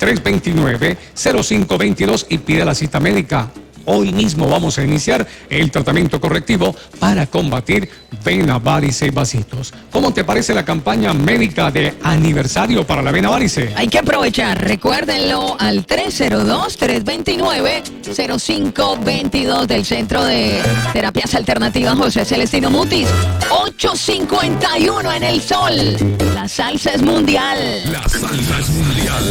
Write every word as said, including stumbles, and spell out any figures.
tres dos nueve, cero cinco dos dos y pide la cita médica. Hoy mismo vamos a iniciar el tratamiento correctivo para combatir vena varice y vasitos. ¿Cómo te parece la campaña médica de aniversario para la vena varice? Hay que aprovechar, recuérdenlo al tres cero dos, tres dos nueve, cero cinco dos dos del Centro de Terapias Alternativas José Celestino Mutis. ocho cincuenta y uno en el Sol. La salsa es mundial. La salsa es mundial.